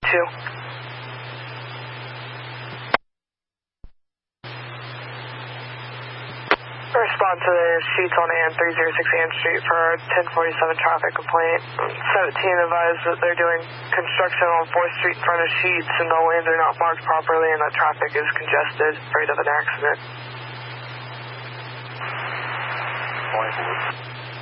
Respond to the sheets on AN 306 Ann Street for 1047 traffic complaint. 17 advised that they're doing construction on 4th Street in front of sheets and the lanes are not marked properly and that traffic is congested, afraid of an accident. 24.